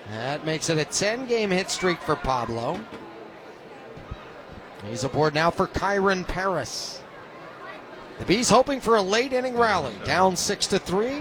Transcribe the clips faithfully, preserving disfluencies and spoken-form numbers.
That makes it a ten-game hit streak for Pablo. He's aboard now for Kyren Paris. The Bees hoping for a late-inning rally, down six to three.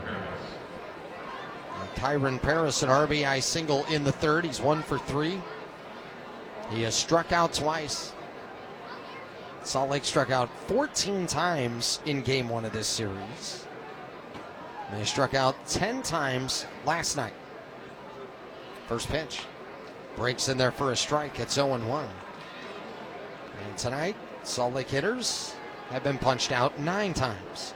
Kyren Paris, an R B I single in the third. He's one for three. He has struck out twice. Salt Lake struck out fourteen times in game one of this series. And they struck out ten times last night. First pitch. Breaks in there for a strike. It's oh and one. And tonight, Salt Lake hitters have been punched out nine times.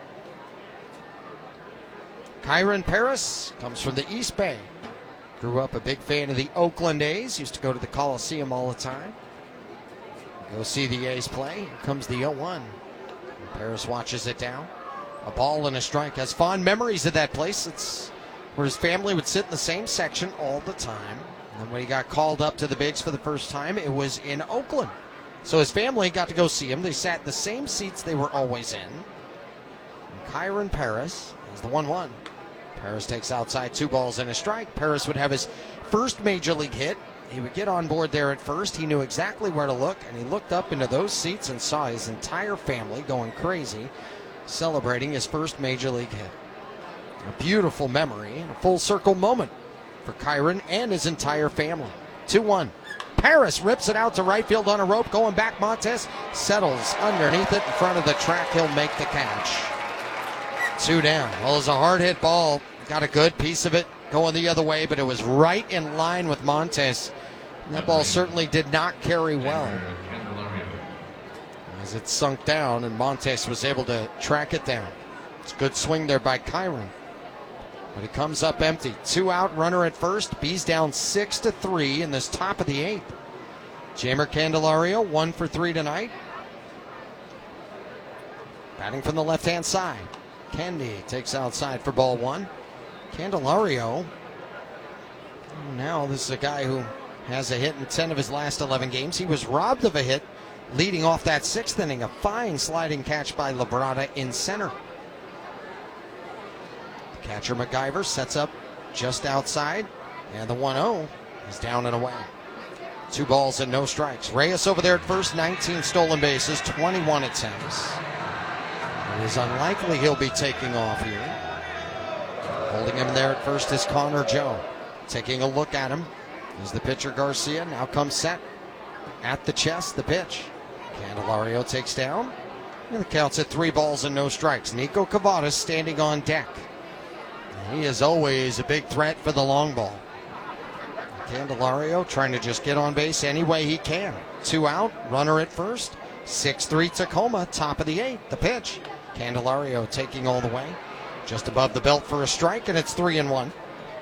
Kyren Paris comes from the East Bay. Grew up a big fan of the Oakland A's. Used to go to the Coliseum all the time. Go see the A's play. Here comes the oh one. And Paris watches it down. A ball and a strike. Has fond memories of that place. It's where his family would sit in the same section all the time. And then when he got called up to the bigs for the first time, it was in Oakland. So his family got to go see him. They sat in the same seats they were always in. And Kyren Paris is the one one. Paris takes outside, two balls and a strike. Paris would have his first major league hit. He would get on board there at first. He knew exactly where to look, and he looked up into those seats and saw his entire family going crazy, celebrating his first major league hit. A beautiful memory and a full circle moment for Kyren and his entire family. two one. Paris rips it out to right field on a rope. Going back, Montes settles underneath it in front of the track. He'll make the catch. Two down. Well, it was a hard hit ball. Got a good piece of it going the other way, but it was right in line with Montes. And that ball certainly did not carry well as it sunk down, and Montes was able to track it down. It's a good swing there by Kyren. But he comes up empty. Two out, runner at first. Bees down six to three in this top of the eighth. Jeimer Candelario, one for three tonight. Batting from the left-hand side. Candy takes outside for ball one. Candelario. Now this is a guy who has a hit in ten of his last eleven games. He was robbed of a hit leading off that sixth inning. A fine sliding catch by Labrada in center. Catcher MacGyver sets up just outside, and the one oh is down and away. Two balls and no strikes. Reyes over there at first, nineteen stolen bases, twenty-one attempts. It is unlikely he'll be taking off here. Holding him there at first is Connor Joe. Taking a look at him is the pitcher Garcia. Now comes set at the chest, the pitch. Candelario takes down, and the count's at three balls and no strikes. Nico Cavadas standing on deck. He is always a big threat for the long ball. Candelario trying to just get on base any way he can. Two out, runner at first. six three Tacoma, top of the eighth. The pitch. Candelario taking all the way. Just above the belt for a strike, and it's three and one.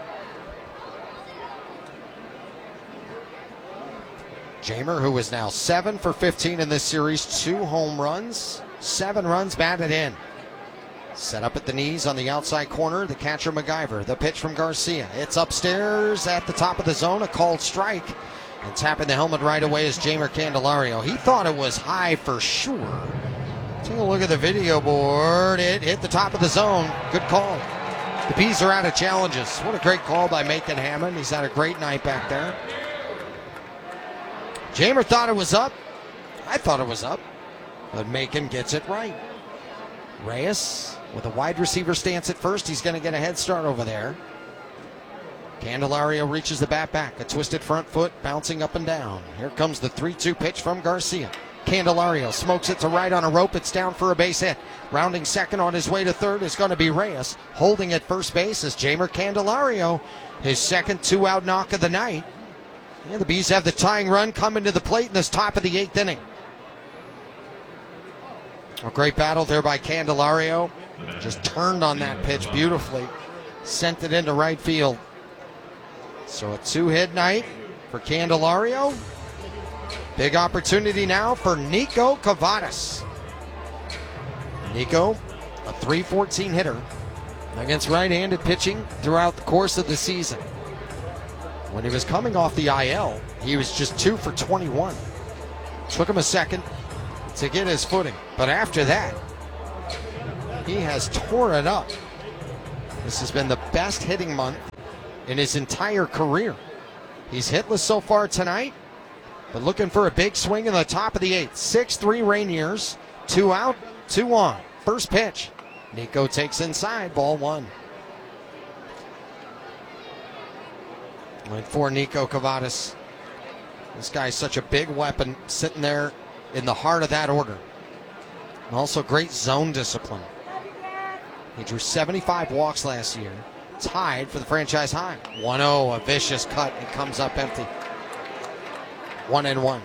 Jeimer, who is now seven for fifteen in this series, two home runs, seven runs batted in. Set up at the knees on the outside corner, the catcher MacGyver. The pitch from Garcia. It's upstairs at the top of the zone, a called strike. And tapping the helmet right away is Jeimer Candelario. He thought it was high for sure. Take a look at the video board. It hit the top of the zone. Good call. The Bees are out of challenges. What a great call by Macon Hammond. He's had a great night back there. Jeimer thought it was up. I thought it was up. But Macon gets it right. Reyes with a wide receiver stance at first. He's going to get a head start over there. Candelario reaches the bat back. A twisted front foot bouncing up and down. Here comes the three two pitch from Garcia. Candelario smokes it to right on a rope. It's down for a base hit. Rounding second on his way to third is going to be Reyes. Holding at first base is Jeimer Candelario. His second two-out knock of the night. And the Bees have the tying run coming to the plate in this top of the eighth inning. A great battle there by Candelario. Just turned on that pitch beautifully. Sent it into right field. So a two-hit night for Candelario. Big opportunity now for Nico Cavadas. Nico, a three fourteen hitter against right-handed pitching throughout the course of the season. When he was coming off the I L, he was just two for twenty-one. Took him a second to get his footing. But after that, he has torn it up. This has been the best hitting month in his entire career. He's hitless so far tonight, but looking for a big swing in the top of the eighth. six three Rainiers, two out, two on. First pitch, Nico takes inside, ball one. Went for Nico Kavadas. This guy's such a big weapon sitting there in the heart of that order. And also great zone discipline. He drew seventy-five walks last year, tied for the franchise high. one oh, a vicious cut. It comes up empty. One and one.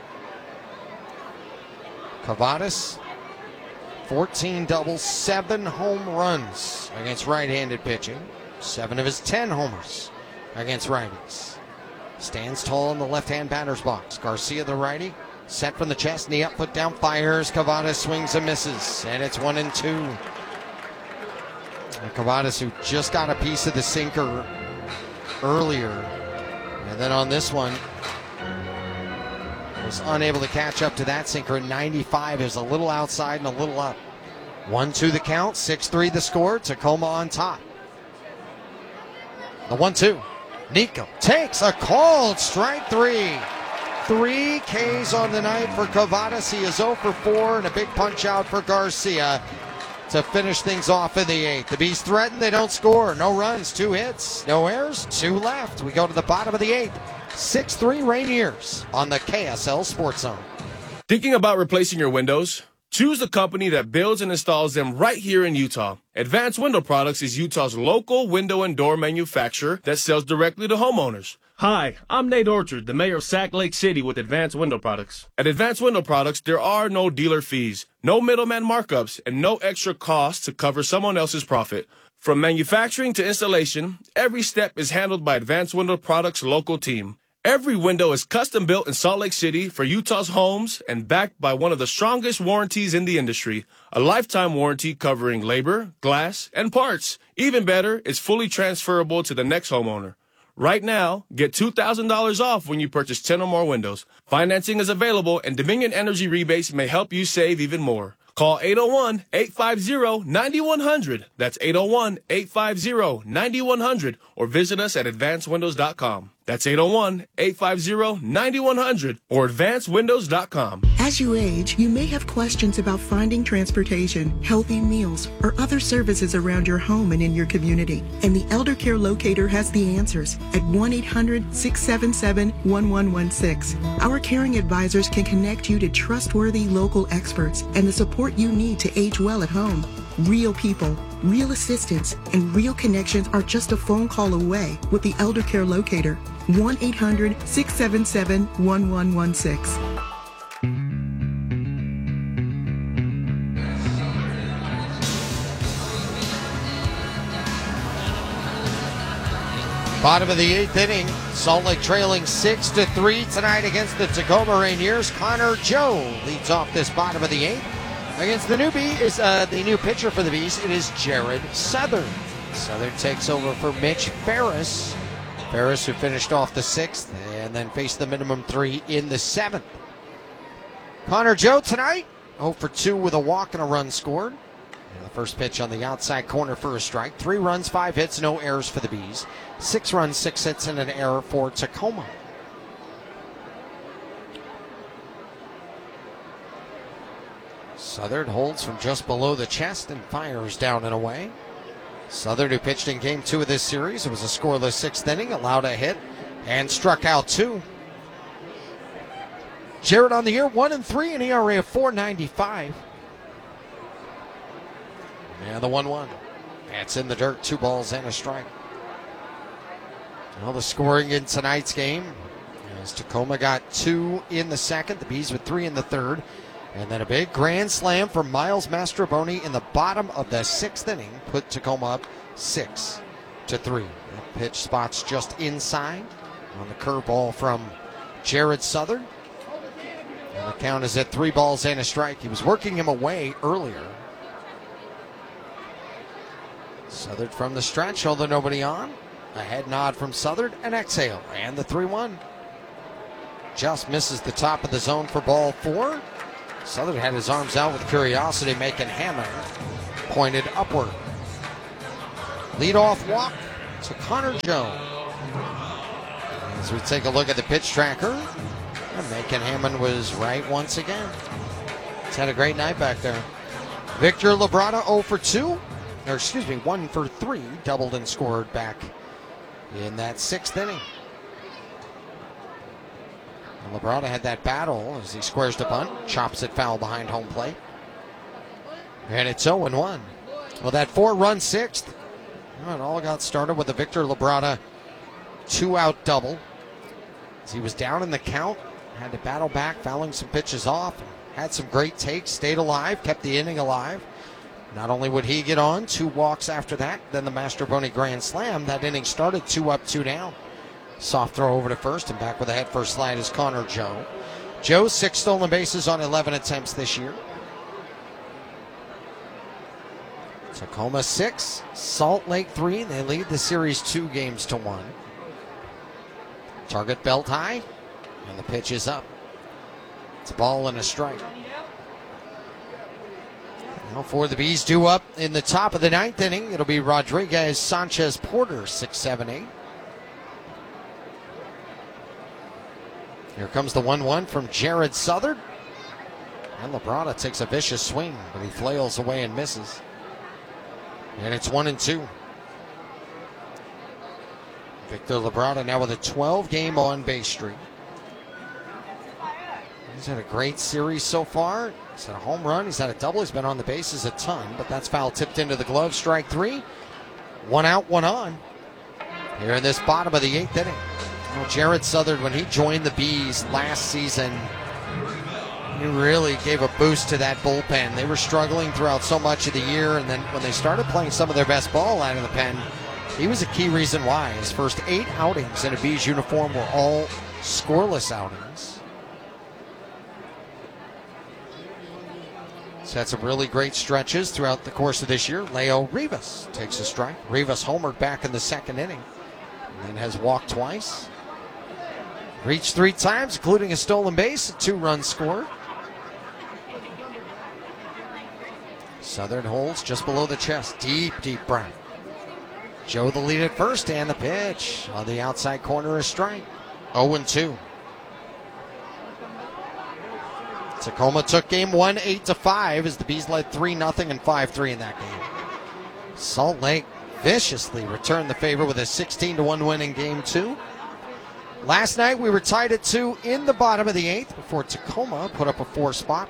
Kavadas, fourteen doubles, seven home runs against right-handed pitching. Seven of his ten homers against righties. Stands tall in the left-hand batter's box. Garcia, the righty, set from the chest, knee up, foot down, fires. Kavadas swings and misses, and it's one and two. And Kavadas, who just got a piece of the sinker earlier, and then on this one was unable to catch up to that sinker. At ninety-five is a little outside and a little up. one two the count, six three the score. Tacoma on top. The one two. Nico takes a called strike three. Three Ks on the night for Kavadas. He is oh for four and a big punch out for Garcia to finish things off in the eighth. The Bees threaten, they don't score. No runs, two hits, no errors, two left. We go to the bottom of the eighth. six three Rainiers on the K S L Sports Zone. Thinking about replacing your windows? Choose the company that builds and installs them right here in Utah. Advanced Window Products is Utah's local window and door manufacturer that sells directly to homeowners. Hi, I'm Nate Orchard, the mayor of Sac Lake City with Advanced Window Products. At Advanced Window Products, there are no dealer fees, no middleman markups, and no extra costs to cover someone else's profit. From manufacturing to installation, every step is handled by Advanced Window Products' local team. Every window is custom built in Salt Lake City for Utah's homes and backed by one of the strongest warranties in the industry, a lifetime warranty covering labor, glass, and parts. Even better, it's fully transferable to the next homeowner. Right now, get two thousand dollars off when you purchase ten or more windows. Financing is available, and Dominion Energy rebates may help you save even more. Call eight oh one, eight five zero, nine one zero zero. That's eight oh one, eight five zero, nine one zero zero, or visit us at advanced windows dot com. That's eight oh one, eight five zero, nine one zero zero or advanced windows dot com. As you age, you may have questions about finding transportation, healthy meals, or other services around your home and in your community. And the Elder Care Locator has the answers at one eight hundred, six seven seven, one one one six. Our caring advisors can connect you to trustworthy local experts and the support you need to age well at home. Real people, real assistance, and real connections are just a phone call away with the Elder Care Locator. one eight hundred, six seven seven, one one one six. Bottom of the eighth inning, Salt Lake trailing six to three tonight against the Tacoma Rainiers. Connor Joe leads off this bottom of the eighth. Against the newbie is uh, the new pitcher for the Bees. It is Jared Southern. Southern takes over for Mitch Ferris. Ferris, who finished off the sixth and then faced the minimum three in the seventh. Connor Joe tonight, oh for two with a walk and a run scored. And the first pitch on the outside corner for a strike. Three runs, five hits, no errors for the Bees. Six runs, six hits, and an error for Tacoma. Southern holds from just below the chest and fires down and away. Southern, who pitched in game two of this series, it was a scoreless sixth inning, allowed a hit and struck out two. Jared on the year, one and three, an E R A of four ninety-five. And the one one. That's in the dirt, two balls and a strike. Well, the scoring in tonight's game, as Tacoma got two in the second, the Bees with three in the third. And then a big grand slam from Miles Mastroboni in the bottom of the sixth inning put Tacoma up six to three. That pitch spots just inside on the curveball from Jared Southern. And the count is at three balls and a strike. He was working him away earlier. Southern from the stretch, although nobody on. A head nod from Southern, an exhale, and the three one. Just misses the top of the zone for ball four. Southern had his arms out with curiosity, making hammer pointed upward. Leadoff walk to Connor Joe. As we take a look at the pitch tracker, Macon Hammond was right once again. He's had a great night back there. Victor Labrada oh for two, or excuse me, one for three, doubled and scored back in that sixth inning. And Labrada had that battle as he squares the bunt, chops it foul behind home plate. And it's oh and one. Well, that four-run sixth, well, it all got started with a Victor Labrada two-out double. As he was down in the count, had to battle back, fouling some pitches off, had some great takes, stayed alive, kept the inning alive. Not only would he get on, two walks after that, then the Mastrobuoni grand slam. That inning started two up, two down. Soft throw over to first, and back with a head first slide is Connor Joe. Joe, six stolen bases on eleven attempts this year. Tacoma six, Salt Lake three. They lead the series two games to one. Target belt high, and the pitch is up. It's a ball and a strike. Now for the Bees due up in the top of the ninth inning, it'll be Rodriguez Sanchez Porter, six seven eight. Here comes the one one from Jared Southard. And Labrada takes a vicious swing, but he flails away and misses. And it's one and two. Victor Labrada now with a twelve-game on-base streak. He's had a great series so far. He's had a home run. He's had a double. He's been on the bases a ton, but that's foul tipped into the glove. Strike three. One out, one on. Here in this bottom of the eighth inning. Well, Jared Southard, when he joined the Bees last season, he really gave a boost to that bullpen. They were struggling throughout so much of the year, and then when they started playing some of their best ball out of the pen, he was a key reason why. His first eight outings in a Bees uniform were all scoreless outings. He's had some really great stretches throughout the course of this year. Leo Rivas takes a strike. Rivas homered back in the second inning and then has walked twice. Reached three times, including a stolen base, a two-run score. Southern holds just below the chest. Deep, deep breath. Joe the lead at first, and the pitch on the outside corner is strike. oh and two. Tacoma took game one, eight to five, as the Bees led three nothing and five three in that game. Salt Lake viciously returned the favor with a sixteen to one win in game two. Last night we were tied at two in the bottom of the eighth before Tacoma put up a four spot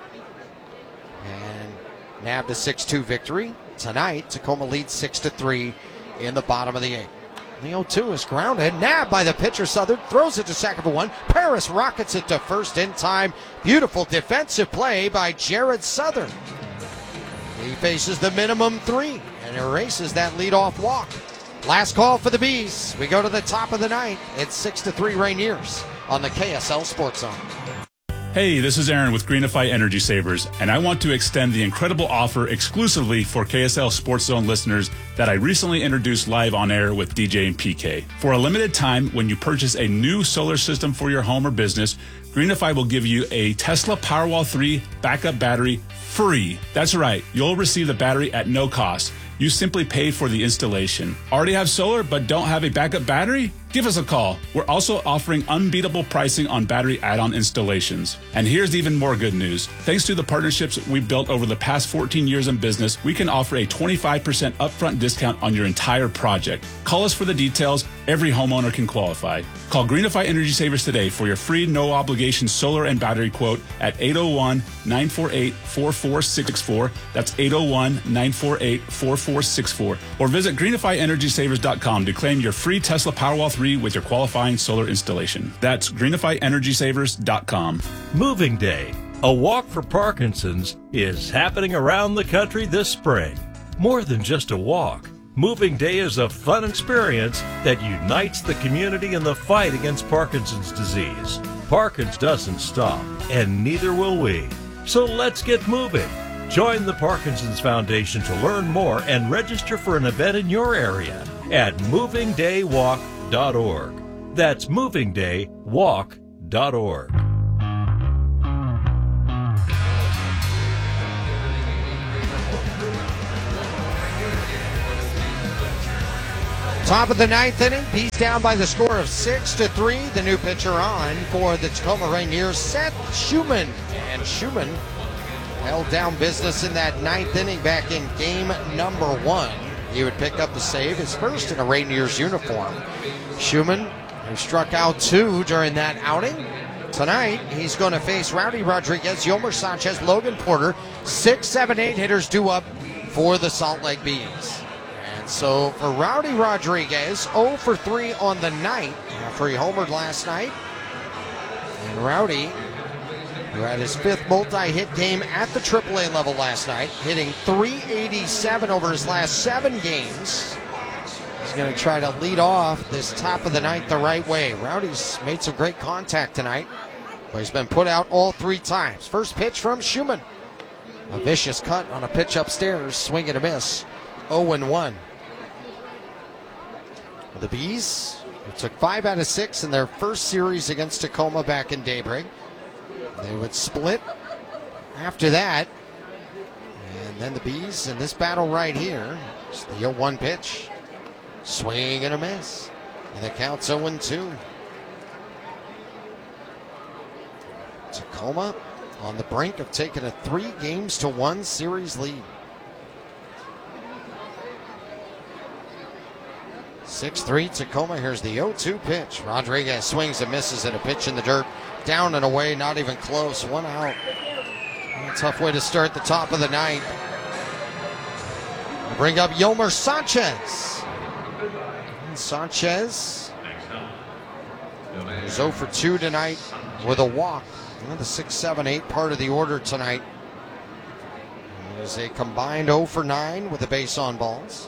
and nabbed a six two victory. Tonight, Tacoma leads six to three in the bottom of the eighth. The oh two is grounded, nabbed by the pitcher Southern, throws it to second for one. Paris rockets it to first in time. Beautiful defensive play by Jared Southern. He faces the minimum three and erases that leadoff walk. Last call for the Bees. We go to the top of the ninth. It's six to three Rainiers on the K S L Sports Zone. Hey, this is Aaron with Greenify Energy Savers, and I want to extend the incredible offer exclusively for K S L Sports Zone listeners that I recently introduced live on air with D J and P K. For a limited time, when you purchase a new solar system for your home or business, Greenify will give you a Tesla Powerwall three backup battery free. That's right, you'll receive the battery at no cost. You simply pay for the installation. Already have solar but don't have a backup battery? Give us a call. We're also offering unbeatable pricing on battery add-on installations. And here's even more good news. Thanks to the partnerships we've built over the past fourteen years in business, we can offer a twenty-five percent upfront discount on your entire project. Call us for the details. Every homeowner can qualify. Call Greenify Energy Savers today for your free no-obligation solar and battery quote at eight oh one, nine four eight, four four six four. That's eight oh one, nine four eight, four four six four. Or visit greenify energy savers dot com to claim your free Tesla Powerwall three with your qualifying solar installation. That's greenify energy savers dot com. Moving Day, a walk for Parkinson's, is happening around the country this spring. More than just a walk, Moving Day is a fun experience that unites the community in the fight against Parkinson's disease. Parkinson's doesn't stop, and neither will we. So let's get moving. Join the Parkinson's Foundation to learn more and register for an event in your area at moving day walk dot org. That's moving day walk dot org. Top of the ninth inning, Bees down by the score of six to three. The new pitcher on for the Tacoma Rainiers, Seth Schumann. And Schumann held down business in that ninth inning back in game number one. He would pick up the save, his first in a Rainiers uniform. Schumann, who struck out two during that outing. Tonight, he's going to face Rowdy Rodriguez, Yolmer Sanchez, Logan Porter. Six, seven, eight hitters due up for the Salt Lake Bees. And so for Rowdy Rodriguez, oh for three on the night after he homered last night. And Rowdy, who had his fifth multi-hit game at the triple A level last night, hitting three eighty-seven over his last seven games. He's going to try to lead off this top of the ninth the right way. Rowdy's made some great contact tonight, but he's been put out all three times. First pitch from Schumann. A vicious cut on a pitch upstairs, swing and a miss. oh and one. The Bees, who took five out of six in their first series against Tacoma back in Daybreak. They would split after that. And then the Bees in this battle right here. It's the oh one pitch. Swing and a miss. And the count's oh and two. Tacoma on the brink of taking a three games to one series lead. six three Tacoma. Here's the oh two pitch. Rodriguez swings and misses at a pitch in the dirt. Down and away, not even close. One out. A tough way to start the top of the ninth. We'll bring up Yolmer Sanchez. And Sanchez is oh for two tonight with a walk. The six, seven, eight part of the order tonight. It is a combined oh for nine with a base on balls.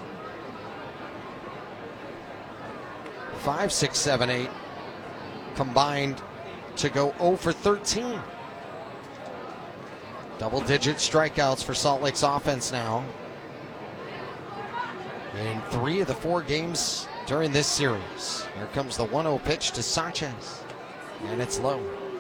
five, six, seven, eight combined to go oh for thirteen. Double-digit strikeouts for Salt Lake's offense now. In three of the four games during this series. Here comes the one oh pitch to Sanchez. And it's low.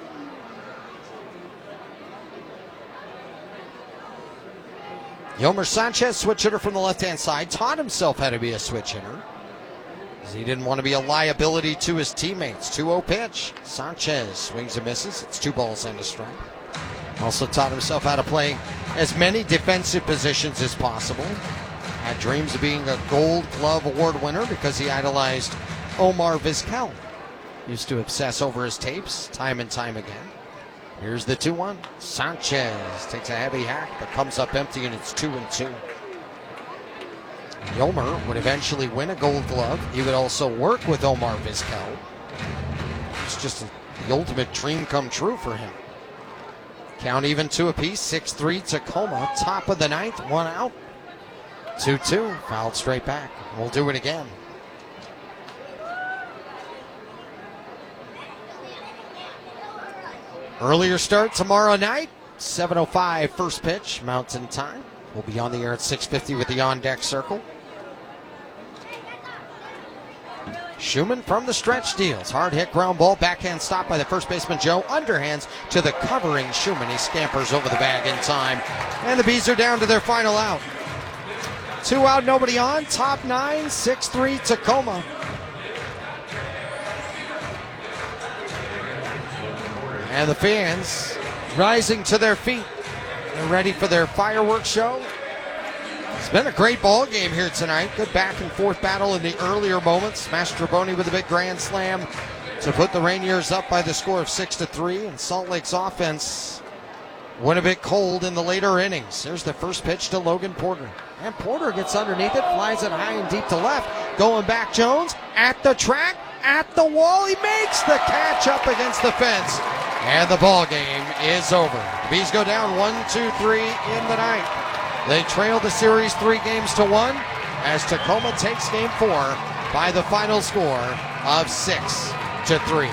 Yolmer Sanchez, switch hitter from the left-hand side, taught himself how to be a switch hitter. He didn't want to be a liability to his teammates. two oh pitch. Sanchez swings and misses. It's two balls and a strike. Also taught himself how to play as many defensive positions as possible. Had dreams of being a Gold Glove Award winner because he idolized Omar Vizquel. Used to obsess over his tapes time and time again. Here's the two one. Sanchez takes a heavy hack but comes up empty, and it's two and two. Yolmer would eventually win a Gold Glove. He would also work with Omar Vizquel. It's just a, the ultimate dream come true for him. Count even two apiece. six three Tacoma. Top of the ninth. One out. two two. Fouled straight back. We'll do it again. Earlier start tomorrow night. seven oh five first pitch. Mountain time. We'll be on the air at six fifty with the on-deck circle. Schumann from the stretch deals. Hard hit ground ball. Backhand stop by the first baseman Joe. Underhands to the covering Schumann. He scampers over the bag in time. And the Bees are down to their final out. Two out, nobody on. Top nine, six three Tacoma. And the fans rising to their feet. They're ready for their fireworks show. It's been a great ball game here tonight. Good back and forth battle in the earlier moments. Mastrobuoni with a big grand slam to put the Rainiers up by the score of six to three. And Salt Lake's offense went a bit cold in the later innings. There's the first pitch to Logan Porter. And Porter gets underneath it, flies it high and deep to left. Going back, Jones at the track, at the wall. He makes the catch up against the fence. And the ball game is over. The Bees go down one, two, three in the ninth. They trail the series three games to one as Tacoma takes game four by the final score of six to three.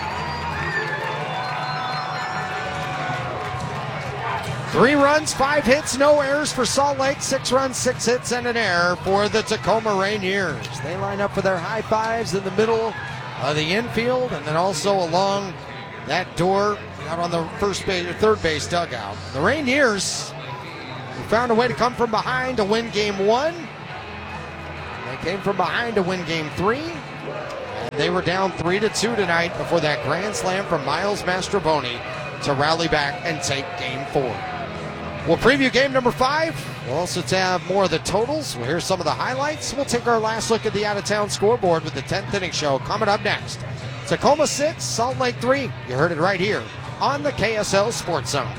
Three runs, five hits, no errors for Salt Lake. Six runs, six hits, and an error for the Tacoma Rainiers. They line up for their high fives in the middle of the infield and then also along that door out on the first base, or third base dugout. The Rainiers found a way to come from behind to win game one. They came from behind to win game three. And they were down three to two tonight before that grand slam from Miles Mastrobuoni to rally back and take game four. We'll preview game number five. We'll also have more of the totals. We'll hear some of the highlights. We'll take our last look at the out-of-town scoreboard with the tenth inning show coming up next. Tacoma six, Salt Lake three. You heard it right here on the K S L Sports Zone.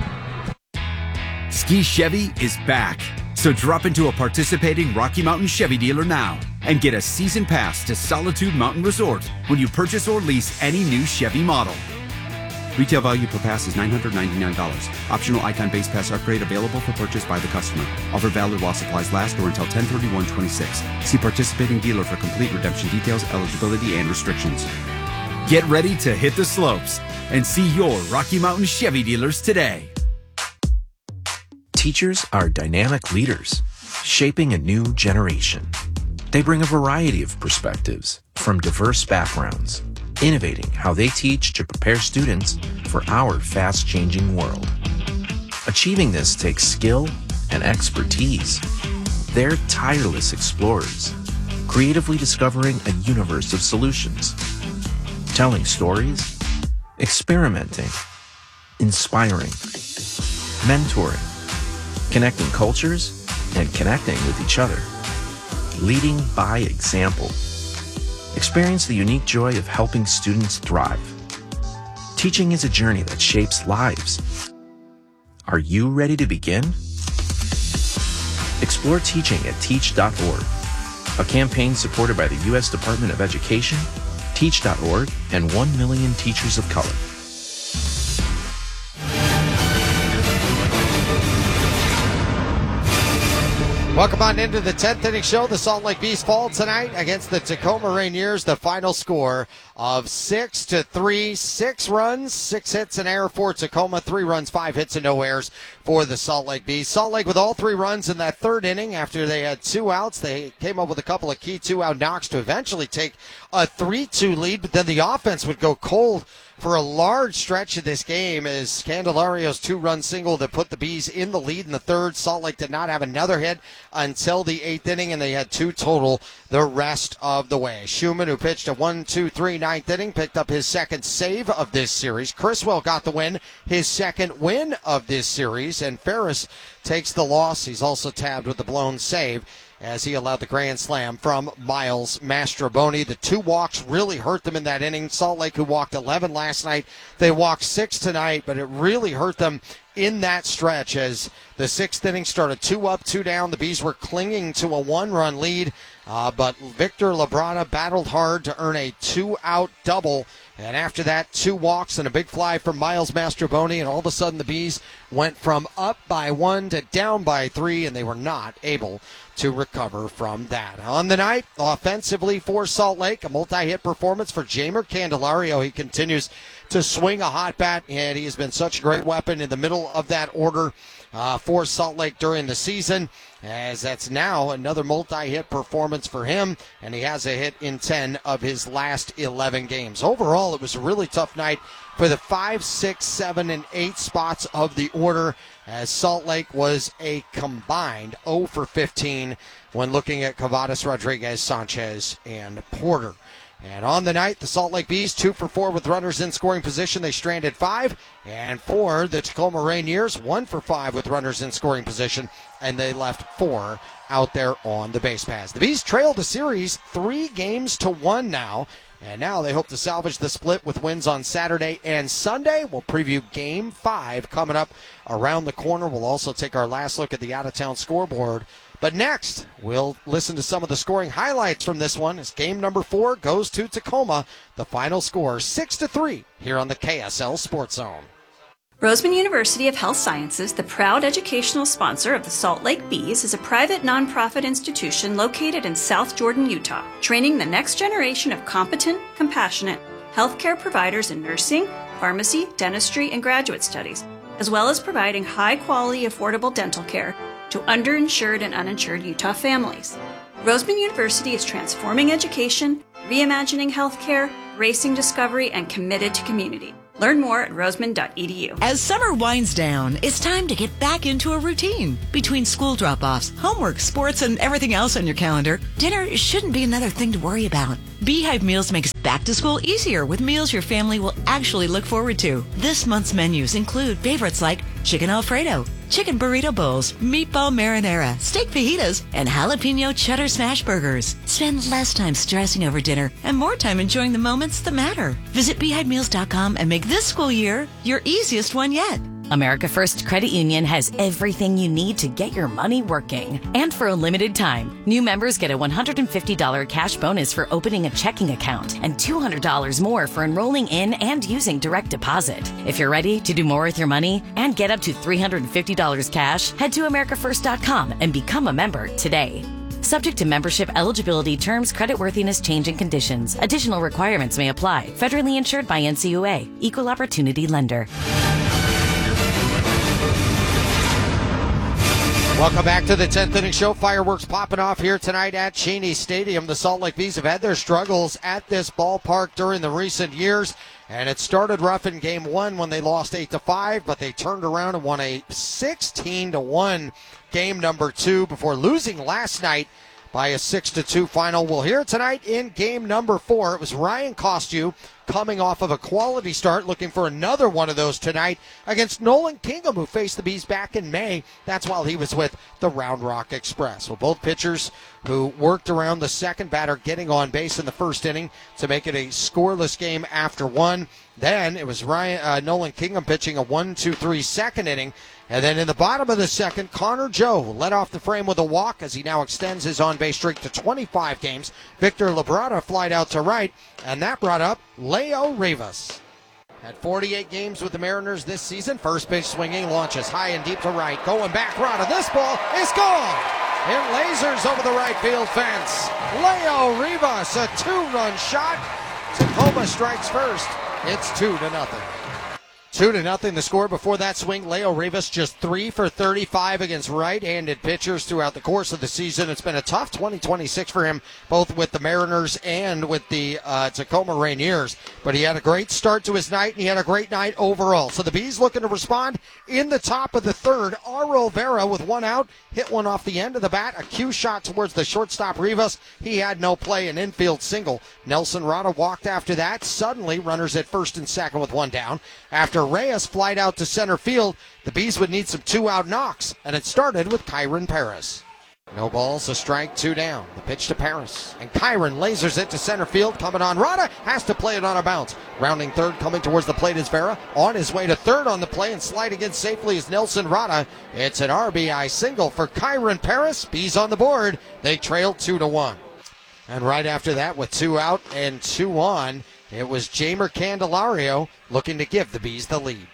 Ski Chevy is back. So drop into a participating Rocky Mountain Chevy dealer now and get a season pass to Solitude Mountain Resort when you purchase or lease any new Chevy model. Retail value per pass is nine hundred ninety-nine dollars. Optional Icon base pass upgrade available for purchase by the customer. Offer valid while supplies last or until ten thirty-one twenty-six. See participating dealer for complete redemption details, eligibility, and restrictions. Get ready to hit the slopes and see your Rocky Mountain Chevy dealers today. Teachers are dynamic leaders, shaping a new generation. They bring a variety of perspectives from diverse backgrounds, innovating how they teach to prepare students for our fast-changing world. Achieving this takes skill and expertise. They're tireless explorers, creatively discovering a universe of solutions, telling stories, experimenting, inspiring, mentoring, connecting cultures, and connecting with each other. Leading by example. Experience the unique joy of helping students thrive. Teaching is a journey that shapes lives. Are you ready to begin? Explore teaching at teach dot org, a campaign supported by the U S Department of Education, teach dot org, and one million Teachers of Color. Welcome on into the tenth inning show. The Salt Lake Bees fall tonight against the Tacoma Rainiers. The final score of six to three. Six runs, six hits, and error for Tacoma. Three runs, five hits, and no errors for the Salt Lake Bees. Salt Lake with all three runs in that third inning after they had two outs. They came up with a couple of key two-out knocks to eventually take a three two lead, but then the offense would go cold for a large stretch of this game as Candelario's two-run single that put the Bees in the lead in the third. Salt Lake did not have another hit until the eighth inning, and they had two total the rest of the way. Schumann, who pitched a one two three ninth inning, picked up his second save of this series. Criswell got the win, his second win of this series, and Ferris takes the loss. He's also tabbed with the blown save as he allowed the grand slam from Miles Mastrobuoni. The two walks really hurt them in that inning. Salt Lake, who walked eleven last night, they walked six tonight, but it really hurt them in that stretch as the sixth inning started two up, two down. The Bees were clinging to a one-run lead, uh, but Victor Labrana battled hard to earn a two-out double. And after that, two walks and a big fly from Miles Mastrobuoni, and all of a sudden the Bees went from up by one to down by three, and they were not able to recover from that. On the night, offensively for Salt Lake, a multi-hit performance for Jeimer Candelario. He continues to swing a hot bat, and he has been such a great weapon in the middle of that order uh, for Salt Lake during the season, as that's now another multi-hit performance for him, and he has a hit in ten of his last eleven games. Overall, it was a really tough night for the five, six, seven, and eight spots of the order, as Salt Lake was a combined oh for fifteen when looking at Cavadas, Rodriguez, Sanchez, and Porter. And on the night, the Salt Lake Bees, two for four with runners in scoring position. They stranded five. And for the Tacoma Rainiers, one for five with runners in scoring position. And they left four out there on the base paths. The Bees trailed the series three games to one now. And now they hope to salvage the split with wins on Saturday and Sunday. We'll preview Game five coming up around the corner. We'll also take our last look at the out-of-town scoreboard. But next, we'll listen to some of the scoring highlights from this one as game number four goes to Tacoma. The final score, six to three, here on the K S L Sports Zone. Roseman University of Health Sciences, the proud educational sponsor of the Salt Lake Bees, is a private nonprofit institution located in South Jordan, Utah, training the next generation of competent, compassionate healthcare providers in nursing, pharmacy, dentistry, and graduate studies, as well as providing high-quality, affordable dental care to underinsured and uninsured Utah families. Roseman University is transforming education, reimagining healthcare, racing discovery, and committed to community. Learn more at roseman dot e d u. As summer winds down, it's time to get back into a routine. Between school drop-offs, homework, sports, and everything else on your calendar, dinner shouldn't be another thing to worry about. Beehive Meals makes back to school easier with meals your family will actually look forward to. This month's menus include favorites like chicken Alfredo, chicken burrito bowls, meatball marinara, steak fajitas, and jalapeno cheddar smash burgers. Spend less time stressing over dinner and more time enjoying the moments that matter. Visit beehive meals dot com and make this school year your easiest one yet. America First Credit Union has everything you need to get your money working. And for a limited time, new members get a one hundred fifty dollars cash bonus for opening a checking account and two hundred dollars more for enrolling in and using direct deposit. If you're ready to do more with your money and get up to three hundred fifty dollars cash, head to america first dot com and become a member today. Subject to membership eligibility, terms, creditworthiness, change, and conditions. Additional requirements may apply. Federally insured by N C U A. Equal Opportunity Lender. Welcome back to the tenth Inning Show. Fireworks popping off here tonight at Cheney Stadium. The Salt Lake Bees have had their struggles at this ballpark during the recent years, and it started rough in game one when they lost eight to five, but they turned around and won a sixteen to one game number two before losing last night by a six to two final. We'll hear tonight in game number four. It was Ryan Costu coming off of a quality start, looking for another one of those tonight against Nolan Kingham, who faced the Bees back in May. That's while he was with the Round Rock Express. Well, both pitchers who worked around the second batter getting on base in the first inning to make it a scoreless game after one. Then it was Ryan uh, Nolan Kingham pitching a one two three second inning. And then in the bottom of the second, Connor Joe led off the frame with a walk as he now extends his on-base streak to twenty-five games. Victor Labrada flied out to right, and that brought up Leo Rivas. At forty-eight games with the Mariners this season, first pitch swinging, launches high and deep to right. Going back, Rada, this ball is gone. It lasers over the right field fence. Leo Rivas, a two-run shot. Tacoma strikes first. It's two to nothing. Two to nothing the score before that swing. Leo Rivas just three for thirty-five against right-handed pitchers throughout the course of the season. It's been a tough twenty twenty-six for him, both with the Mariners and with the uh, Tacoma Rainiers. But he had a great start to his night, and he had a great night overall. So the Bees looking to respond in the top of the third. Aro Vera with one out, hit one off the end of the bat. A cue shot towards the shortstop Rivas. He had no play, an infield single. Nelson Rada walked after that. Suddenly, runners at first and second with one down. After Reyes flied out to center field, the Bees would need some two-out knocks, and it started with Kyron Paris. No balls, a strike, two down. The pitch to Paris, and Kyron lasers it to center field. Coming on, Rada has to play it on a bounce. Rounding third, coming towards the plate is Vera. On his way to third on the play and sliding in safely is Nelson Rada. It's an R B I single for Kyron Paris. Bees on the board. They trailed two to one. And right after that, with two out and two on, it was Jeimer Candelario looking to give the Bees the lead.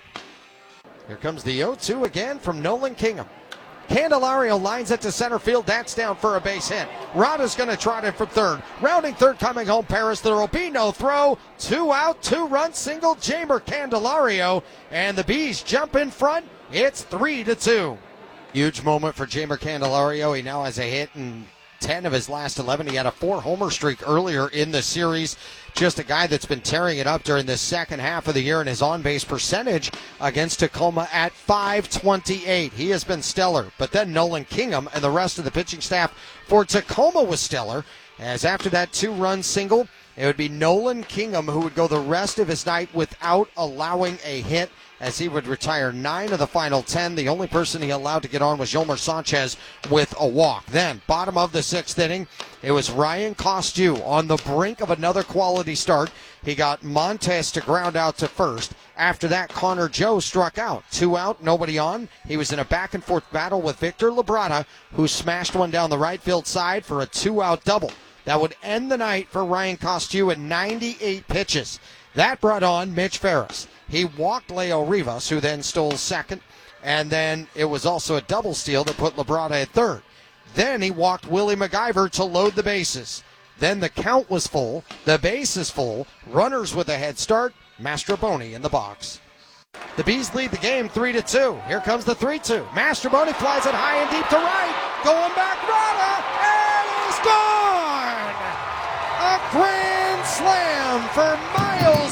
Here comes the oh two again from Nolan Kingham. Candelario lines it to center field. That's down for a base hit. Rada's going to trot in from third. Rounding third, coming home, Paris. There will be no throw. Two out, two-run single, Jeimer Candelario. And the Bees jump in front. It's three to two. Huge moment for Jeimer Candelario. He now has a hit and ten of his last eleven. He had a four-homer streak earlier in the series. Just a guy that's been tearing it up during the second half of the year, and his on-base percentage against Tacoma at five twenty-eight. He has been stellar. But then Nolan Kingham and the rest of the pitching staff for Tacoma was stellar, as after that two-run single, it would be Nolan Kingham who would go the rest of his night without allowing a hit, as he would retire nine of the final ten. The only person he allowed to get on was Yolmer Sanchez with a walk. Then, bottom of the sixth inning, it was Ryan Costu on the brink of another quality start. He got Montes to ground out to first. After that, Connor Joe struck out. Two out, nobody on. He was in a back-and-forth battle with Victor Labrada, who smashed one down the right field side for a two-out double. That would end the night for Ryan Costu at ninety-eight pitches. That brought on Mitch Ferris. He walked Leo Rivas, who then stole second, and then it was also a double steal that put Labrada at third. Then he walked Willie MacGyver to load the bases. Then the count was full, the base is full, runners with a head start, Mastroboni in the box. The Bees lead the game three to two. Here comes the three two. Mastroboni flies it high and deep to right. Going back, Rada, and he's gone! A grand slam for Miles Mastroboni.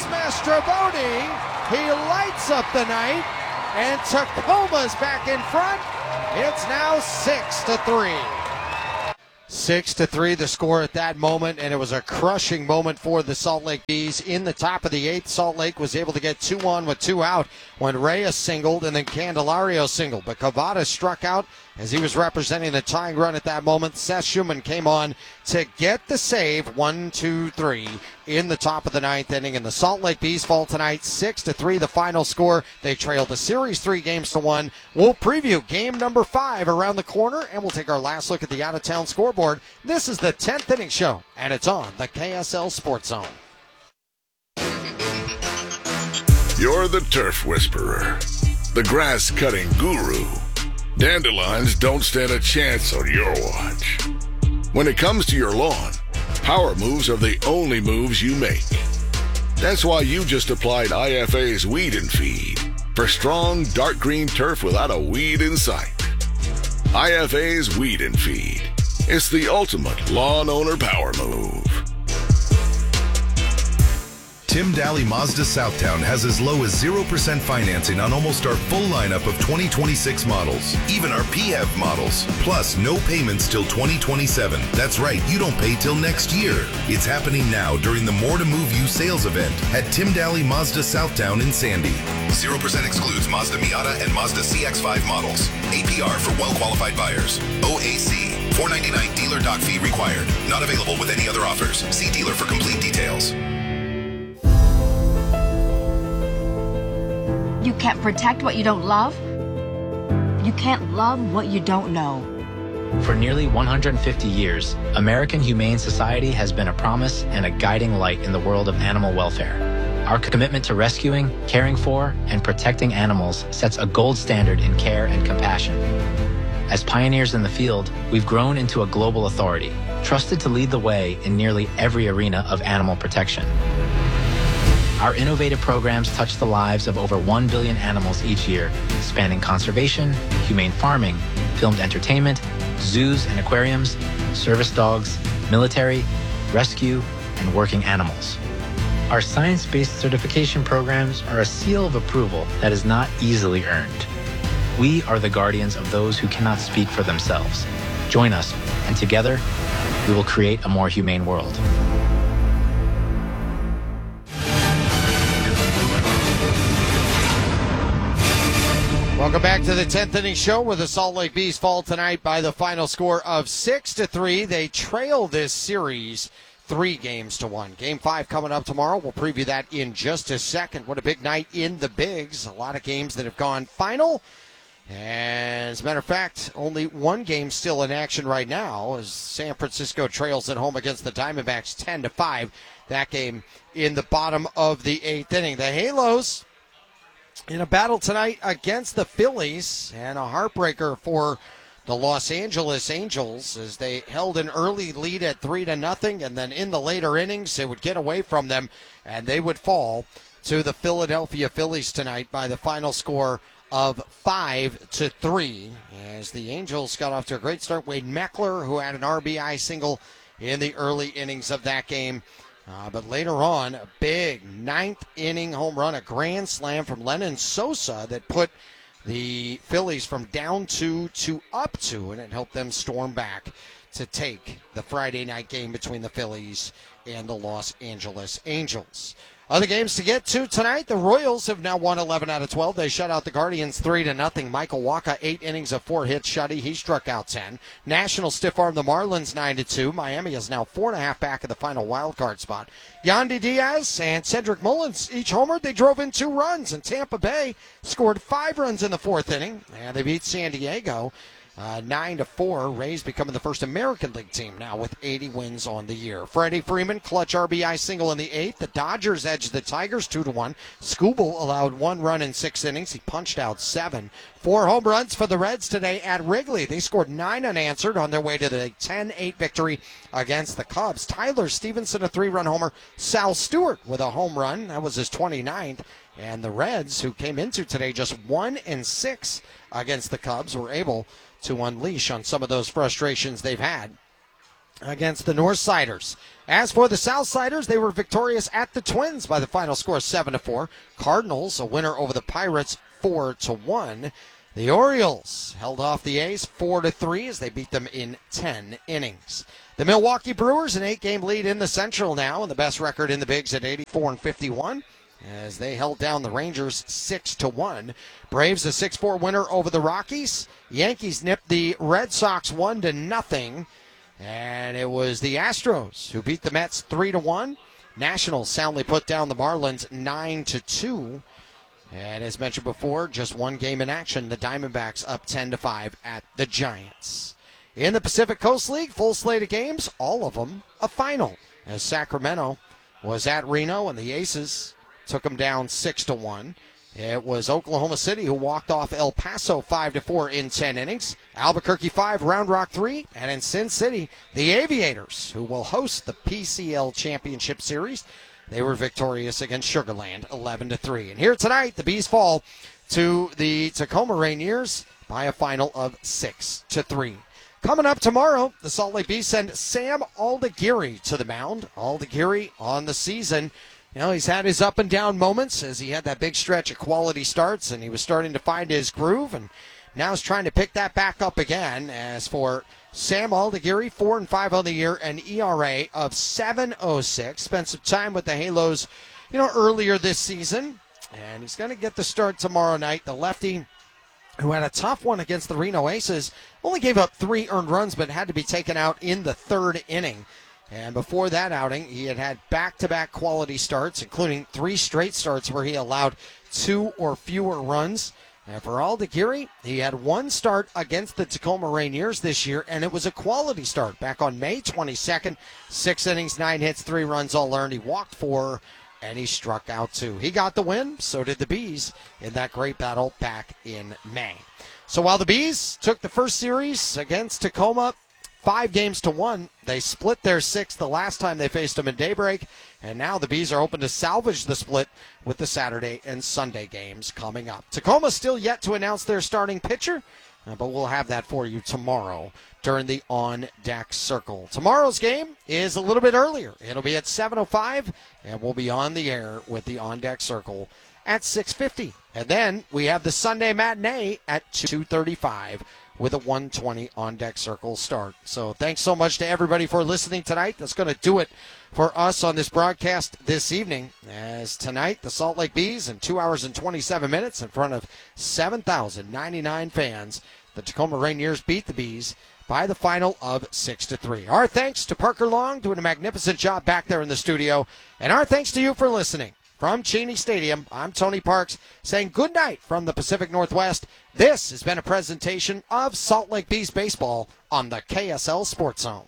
Stravoni. He lights up the night, and Tacoma's back in front. It's now six to three. Six to three, the score at that moment, and it was a crushing moment for the Salt Lake Bees. In the top of the eighth, Salt Lake was able to get two on with two out when Reyes singled and then Candelario singled. But Cavada struck out as he was representing the tying run at that moment. Seth Schumann came on to get the save, one, two, three, in the top of the ninth inning. And the Salt Lake Bees fall tonight, six to three, the final score. They trailed the series three games to one. We'll preview game number five around the corner, and we'll take our last look at the out-of-town scoreboard. This is the tenth inning show, and it's on the K S L Sports Zone. You're the turf whisperer, the grass-cutting guru. Dandelions don't stand a chance on your watch. When it comes to your lawn, power moves are the only moves you make. That's why you just applied I F A's Weed and Feed for strong, dark green turf without a weed in sight. I F A's Weed and Feed. It's the ultimate lawn owner power move. Tim Daly Mazda Southtown has as low as zero percent financing on almost our full lineup of twenty twenty-six models, even our P H E V models, plus no payments till twenty twenty-seven. That's right, you don't pay till next year. It's happening now during the More to Move You sales event at Tim Daly Mazda Southtown in Sandy. zero percent excludes Mazda Miata and Mazda C X five models. A P R for well-qualified buyers. O A C, four ninety-nine dealer doc fee required. Not available with any other offers. See dealer for complete details. You can't protect what you don't love. You can't love what you don't know. For nearly one hundred fifty years, American Humane Society has been a promise and a guiding light in the world of animal welfare. Our commitment to rescuing, caring for, and protecting animals sets a gold standard in care and compassion. As pioneers in the field, we've grown into a global authority, trusted to lead the way in nearly every arena of animal protection. Our innovative programs touch the lives of over one billion animals each year, spanning conservation, humane farming, filmed entertainment, zoos and aquariums, service dogs, military, rescue, and working animals. Our science-based certification programs are a seal of approval that is not easily earned. We are the guardians of those who cannot speak for themselves. Join us, and together, we will create a more humane world. Welcome back to the tenth inning show, where the Salt Lake Bees fall tonight by the final score of six to three. They trail this series three games to one. Game five coming up tomorrow. We'll preview that in just a second. What a big night in the Bigs. A lot of games that have gone final. And as a matter of fact, only one game still in action right now as San Francisco trails at home against the Diamondbacks ten to five. That game in the bottom of the eighth inning. The Halos in a battle tonight against the Phillies, and a heartbreaker for the Los Angeles Angels as they held an early lead at three to nothing, and then in the later innings it would get away from them and they would fall to the Philadelphia Phillies tonight by the final score of five to three. As the Angels got off to a great start, Wade Meckler, who had an R B I single in the early innings of that game. Uh, but later on, a big ninth inning home run, a grand slam from Lennon Sosa that put the Phillies from down two to up two, and it helped them storm back to take the Friday night game between the Phillies and the Los Angeles Angels. Other games to get to tonight, the Royals have now won eleven out of twelve. They shut out the Guardians three to nothing. Michael Wacha, eight innings of four hits, shutty. He struck out ten. National stiff-armed the Marlins nine to two. Miami is now four and a half back of the final wild card spot. Yandy Diaz and Cedric Mullins each homered. They drove in two runs, and Tampa Bay scored five runs in the fourth inning, and they beat San Diego Uh, nine to four. Rays becoming the first American League team now with eighty wins on the year. Freddie Freeman, clutch R B I single in the eighth. The Dodgers edged the Tigers two to one. Skubal allowed one run in six innings. He punched out seven. Four home runs for the Reds today at Wrigley. They scored nine unanswered on their way to the ten eight victory against the Cubs. Tyler Stevenson, a three-run homer. Sal Stewart with a home run. That was his twenty-ninth. And the Reds, who came into today just one and six against the Cubs, were able to unleash on some of those frustrations they've had against the Northsiders. As for the Southsiders, they were victorious at the Twins by the final score seven to four. Cardinals, a winner over the Pirates four to one. The Orioles held off the A's four to three as they beat them in ten innings. The Milwaukee Brewers, an eight-game lead in the Central now, and the best record in the Bigs at eighty-four and fifty-one, as they held down the Rangers six to one. Braves, a six four winner over the Rockies. Yankees nipped the Red Sox one to nothing, and it was the Astros who beat the Mets three to one. Nationals soundly put down the Marlins nine to two. And as mentioned before, just one game in action. The Diamondbacks up ten to five at the Giants. In the Pacific Coast League, full slate of games, all of them a final. As Sacramento was at Reno and the Aces took them down six to one. It was Oklahoma City who walked off El Paso five to four in ten innings. Albuquerque five, Round Rock three, and in Sin City, the Aviators, who will host the P C L Championship Series, they were victorious against Sugar Land eleven to three. And here tonight, the Bees fall to the Tacoma Rainiers by a final of six to three. Coming up tomorrow, the Salt Lake Bees send Sam Aldeguerri to the mound. Aldeguerri on the season. You know, he's had his up and down moments as he had that big stretch of quality starts and he was starting to find his groove, and now he's trying to pick that back up again. As for Sam Aldeguerri, four and five on the year, an E R A of seven oh six. Spent some time with the Halos, you know, earlier this season, and he's going to get the start tomorrow night. The lefty, who had a tough one against the Reno Aces, only gave up three earned runs, but had to be taken out in the third inning. And before that outing, he had had back-to-back quality starts, including three straight starts where he allowed two or fewer runs. And for Aldeguerri, he had one start against the Tacoma Rainiers this year, and it was a quality start back on May twenty-second. Six innings, nine hits, three runs all earned. He walked four, and he struck out two. He got the win, so did the Bees in that great battle back in May. So while the Bees took the first series against Tacoma five games to one, they split their six the last time they faced them in Daybreak, and now the Bees are open to salvage the split with the Saturday and Sunday games coming up. Tacoma still yet to announce their starting pitcher, uh, but we'll have that for you tomorrow during the on-deck circle. Tomorrow's game is a little bit earlier. It'll be at seven oh five, and we'll be on the air with the on-deck circle at six fifty. And then we have the Sunday matinee at two thirty-five with a one twenty on-deck circle start. So thanks so much to everybody for listening tonight. That's going to do it for us on this broadcast this evening. As tonight, the Salt Lake Bees in two hours and twenty-seven minutes in front of seven thousand ninety-nine fans, the Tacoma Rainiers beat the Bees by the final of six to three. Our thanks to Parker Long, doing a magnificent job back there in the studio. And our thanks to you for listening. From Cheney Stadium, I'm Tony Parks saying good night from the Pacific Northwest. This has been a presentation of Salt Lake Bees baseball on the K S L Sports Zone.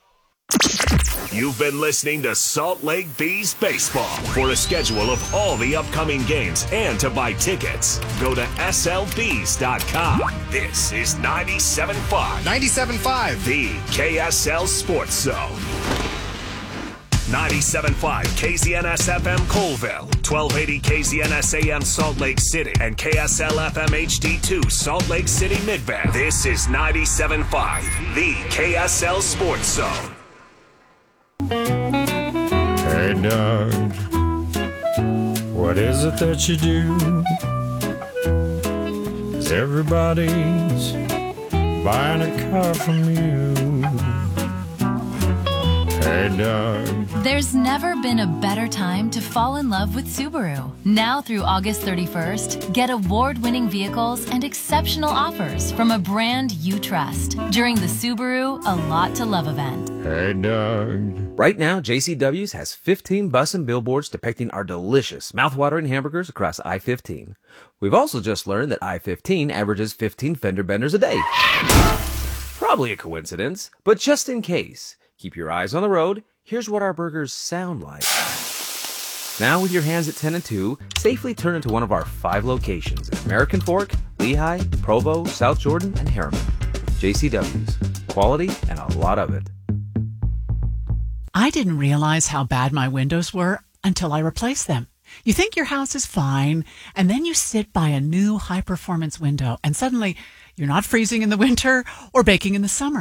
You've been listening to Salt Lake Bees baseball. For a schedule of all the upcoming games and to buy tickets, go to S L Bees dot com. This is ninety-seven point five. ninety-seven point five. The K S L Sports Zone. ninety-seven point five K Z N S F M Colville, twelve eighty K Z N S A M Salt Lake City, and K S L F M H D two Salt Lake City Midvale. This is ninety-seven point five, the K S L Sports Zone. Hey Doug, what is it that you do? 'Cause everybody's buying a car from you. Hey Doug. There's never been a better time to fall in love with Subaru. Now through August thirty-first, get award-winning vehicles and exceptional offers from a brand you trust during the Subaru A Lot to Love event. Hey Doug. Right now, J C W's has fifteen bus and billboards depicting our delicious, mouthwatering hamburgers across I fifteen. We've also just learned that I fifteen averages fifteen fender benders a day. Probably a coincidence, but just in case, keep your eyes on the road. Here's what our burgers sound like. Now with your hands at ten and two, safely turn into one of our five locations at American Fork, Lehigh, Provo, South Jordan, and Harriman. J C W's. Quality and a lot of it. I didn't realize how bad my windows were until I replaced them. You think your house is fine, and then you sit by a new high-performance window, and suddenly you're not freezing in the winter or baking in the summer.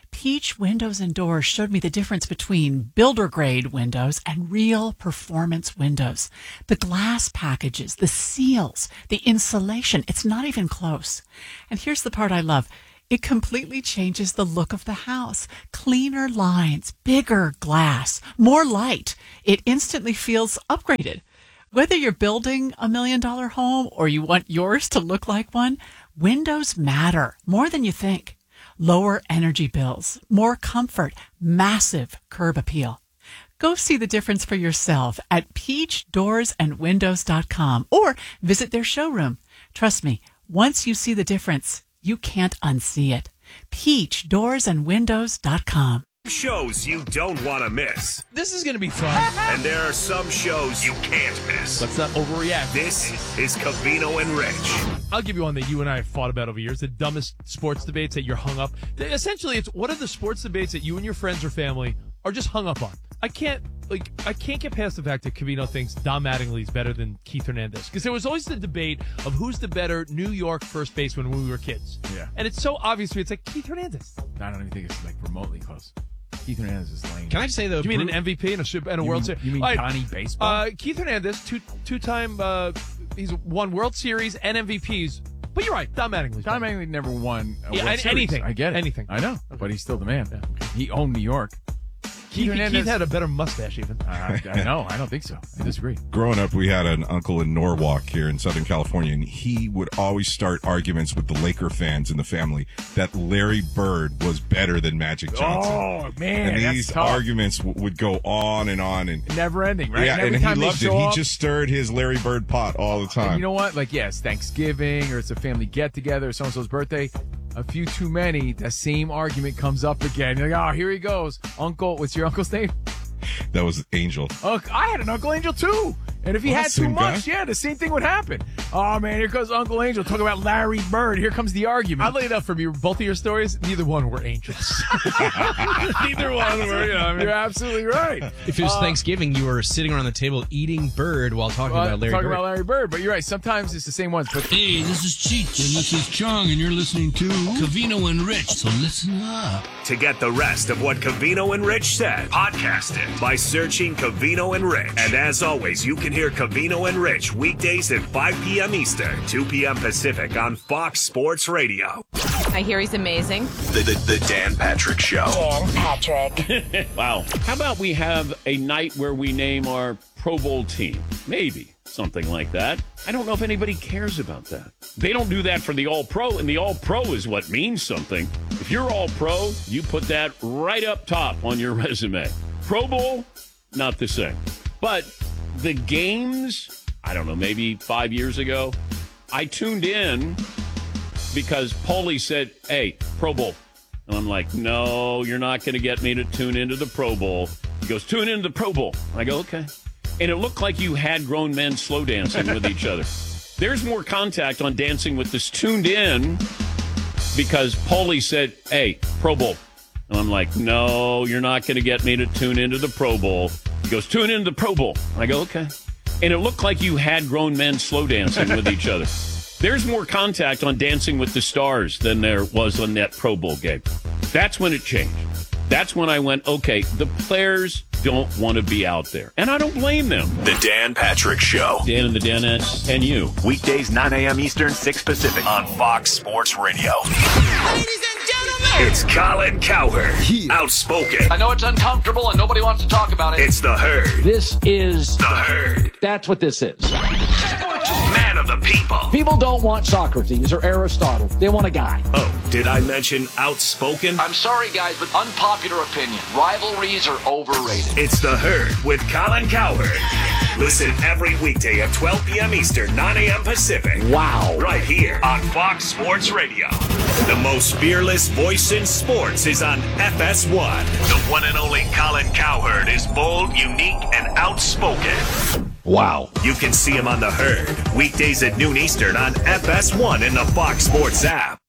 Peach Windows and Doors showed me the difference between builder-grade windows and real performance windows. The glass packages, the seals, the insulation, it's not even close. And here's the part I love. It completely changes the look of the house. Cleaner lines, bigger glass, more light. It instantly feels upgraded. Whether you're building a million-dollar home or you want yours to look like one, windows matter more than you think. Lower energy bills, more comfort, massive curb appeal. Go see the difference for yourself at peach doors and windows dot com or visit their showroom. Trust me, once you see the difference, you can't unsee it. peach doors and windows dot com. Shows you don't want to miss. This is going to be fun. And there are some shows you can't miss. Let's not overreact. This is Covino and Rich. I'll give you one that you and I have fought about over years. The dumbest sports debates that you're hung up. Essentially, it's what are the sports debates that you and your friends or family are just hung up on? I can't like I can't get past the fact that Covino thinks Don Mattingly is better than Keith Hernandez. Because there was always the debate of who's the better New York first baseman when we were kids. Yeah. And it's so obvious to me. It's like Keith Hernandez. I don't even think it's like remotely close. Keith Hernandez is lame. Can I just say though? You mean an M V P and a, and a you World mean, Series? You mean All right, Donnie Baseball? Uh, Keith Hernandez, two two time. Uh, he's won World Series and M V Ps. But you're right, Don Mattingly. Don Mattingly never won a Yeah, World and Series. anything. I get it. Anything. I know, but he's still the man. He owned New York. Keith, Keith had a better mustache even. I, I know. I don't think so. I disagree. Growing up, we had an uncle in Norwalk here in Southern California, and he would always start arguments with the Laker fans in the family that Larry Bird was better than Magic Johnson. Oh, man, And that's these tough. arguments w- would go on and on. and Never ending, right? Yeah, and and, every he time they loved it. show He up- just stirred his Larry Bird pot all the time. And you know what? Like, yes, Thanksgiving or it's a family get-together or so-and-so's birthday. A few too many, the same argument comes up again. You're like, oh, here he goes. Uncle, what's your uncle's name? That was Angel. Oh, I had an Uncle Angel, too. And if he Well, had too same much, guy. yeah, the same thing would happen. Oh, man, here comes Uncle Angel talking about Larry Bird. Here comes the argument. I laid out from you both of your stories. Neither one were angels. Neither one were. You know, I mean, you're absolutely right. If it was Uh, Thanksgiving, you were sitting around the table eating bird while talking well, about Larry talking Bird. about Larry Bird, but you're right. Sometimes it's the same ones. But Hey, this is Cheech, and this is Chong, and you're listening to Covino and Rich, so listen up. To get the rest of what Covino and Rich said, podcast it by searching Covino and Rich. And as always, you can hear Covino and Rich weekdays at five p.m. Eastern, two p.m. Pacific on Fox Sports Radio. I hear he's amazing. The, the, the Dan Patrick Show. Dan Patrick. Wow. How about we have a night where we name our Pro Bowl team? Maybe. Something like that. I don't know if anybody cares about that. They don't do that for the All-Pro, and the All-Pro is what means something. If you're All-Pro, you put that right up top on your resume. Pro Bowl, not the same. But the games, I don't know, maybe five years ago, I tuned in because Paulie said, hey, Pro Bowl. And I'm like, no, you're not going to get me to tune into the Pro Bowl. He goes, tune into the Pro Bowl. I go, okay. And it looked like you had grown men slow dancing with each other. There's more contact on Dancing with This tuned in because Paulie said, hey, Pro Bowl. And I'm like, no, you're not going to get me to tune into the Pro Bowl. He goes, tune into the Pro Bowl. And I go, okay. And it looked like you had grown men slow dancing with each other. There's more contact on Dancing with the Stars than there was on that Pro Bowl game. That's when it changed. That's when I went, okay, the players don't want to be out there. And I don't blame them. The Dan Patrick Show. Dan and the Danettes and you. Weekdays, nine a.m. Eastern, six Pacific on Fox Sports Radio. It's Colin Cowherd. Outspoken. I know it's uncomfortable and nobody wants to talk about it. It's The Herd. This is The Herd. That's what this is. Man of the people. People don't want Socrates or Aristotle. They want a guy. Oh, did I mention outspoken? I'm sorry, guys, but unpopular opinion. Rivalries are overrated. It's The Herd with Colin Cowherd. Listen every weekday at twelve p.m. Eastern, nine a.m. Pacific. Wow. Right here on Fox Sports Radio. The most fearless voice in sports is on F S one. The one and only Colin Cowherd is bold, unique, and outspoken. Wow. You can see him on The Herd, weekdays at noon Eastern on F S one in the Fox Sports app.